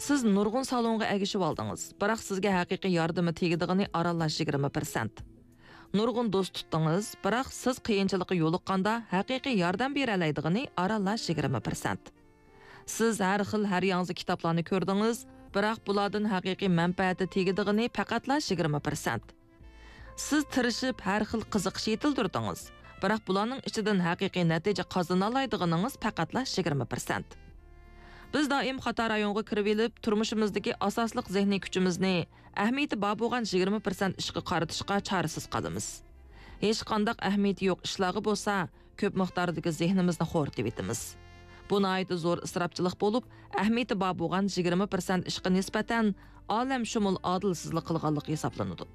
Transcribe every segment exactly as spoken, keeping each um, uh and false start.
Siz nurg'un salonga agishib oldingiz, biroq sizga haqiqiy yordami tegadiganini aralash yigirma persent. Nurg'un do'st tutdingiz, biroq siz qiyinchilikqa yo'liqqanda haqiqiy yordam bera oladiganini aralash yigirma persent. Siz har xil har yangi kitoblarni ko'rdingiz, biroq bulardan haqiqiy manfaati tegadigani faqatlash yigirma persent. Siz tirishib har xil qiziqish yetildirdingiz, biroq bularning ichidan haqiqiy natija qozona oladiganingiz faqatlash yigirma persent. Biz doim xato rayonga kirib elib, turmushimizdagi asosliq zehniy kuchimizni ahamiyati bor bo'lgan yigirma persent ishga qaratishga chorasiz qolamiz. Hech qanday ahamiyati yo'q ishlarga bo'lsa, ko'p miqdordagi zehnimizni xo'rtib etamiz. Bu nihoyatda zo'r isrofchilik bo'lib, ahamiyati bor bo'lgan yigirma persent ishga nisbatan olam shumul adilsizlik qilganlik hisoblanadi.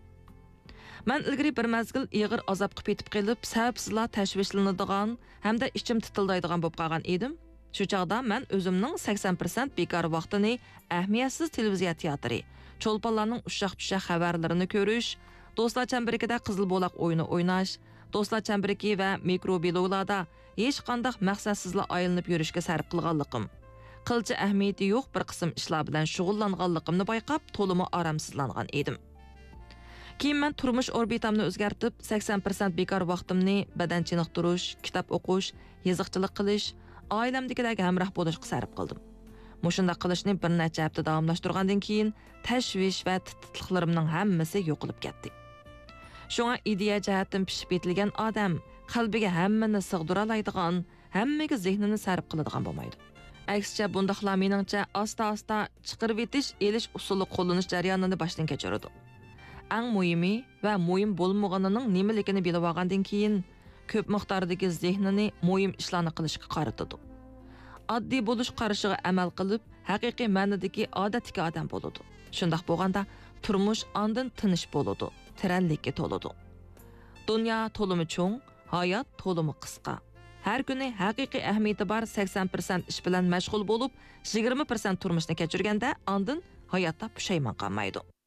Men ilgari bir mazgil ig'ir azobga petib qilib, sababsizlar tashvishlanadigan hamda ichim titildaydigan bo'lib qolgan edim. Shu chaqda men o'zimning sakson persent bekor vaqtini ahamiyatsiz televiziya teatri, cho'lponlarning ushaq-tushaq xabarlarini ko'rish, do'stlar chambarikida qizil bo'loq o'yini o'ynash, do'stlar chambariki va mikrobloglarda hech qanday maqsadsizlar aylanib yurishga sarf qilganligim. Qilcha ahamiyati yo'q bir qism ishlar bilan shug'ullanganligimni bayqab, to'limi aramsizlangan edim. Keyin men turmush orbitamni o'zgartib, sakson persent bekor vaqtimni badan chiniqtirish, kitob o'qish, yoziqchilik qilish, oilamdagilarga hamroh bo'lishga sarf qildim. Mushunda qilishni bir necha hafta davomlashtirgandan keyin tashvish va titliqlarimning hammasi yo'qolib ketdi. Shunga ideya jihatdan pishib etilgan odam qalbiga hammani sig'dira oladigan, hammaga zehnini sarf qiladigan bo'lmaydi. Aksicha bundaqlar meningcha asta-asta chiqarib etish, elish usuli qo'llanish jarayonini boshdan kechiradi. Eng muhimi va muhim bo'lmaganining nimaligini bilib olgandan keyin ko'p miqdordagi zehnini muhim ishlarni qilishga qaratadi. Oddiy bo'lish qarashiga amal qilib, haqiqiy ma'nodagi odatdagi odam bo'ladi. Shundaq bo'lganda turmush ondan tinish bo'ladi, tirallikka to'ladi. Dunyo to'limi cho'ng, hayot to'limi qisqa. Har kuni haqiqiy ahamiyati bor sakson persent ish bilan mashg'ul bo'lib, yigirma persent turmushni kechirganda ondan hayotda pushaymon qolmaydi.